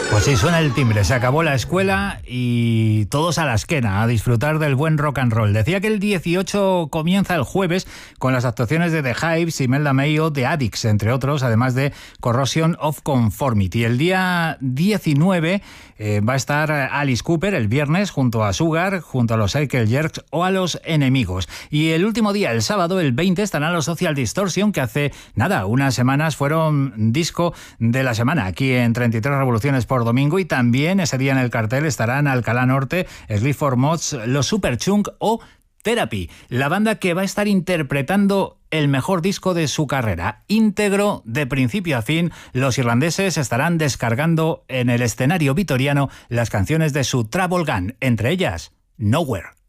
Pues sí, suena el timbre, se acabó la escuela y todos a la esquena, a disfrutar del buen rock and roll. Decía que el 18 comienza el jueves con las actuaciones de The Hives, Imelda May o The Addicts, entre otros, además de Corrosion of Conformity. El día 19 va a estar Alice Cooper el viernes junto a Sugar, junto a los Cycle Jerks o a Los Enemigos. Y el último día, el sábado, el 20, estarán los Social Distortion, que hace nada, unas semanas fueron disco de la semana aquí en 33 Revoluciones por domingo, y también ese día en el cartel estarán Alcalá Norte, Sleep for Mods, los Superchunk o Therapy, la banda que va a estar interpretando el mejor disco de su carrera. Íntegro, de principio a fin, los irlandeses estarán descargando en el escenario vitoriano las canciones de su Travel Gun, entre ellas Nowhere.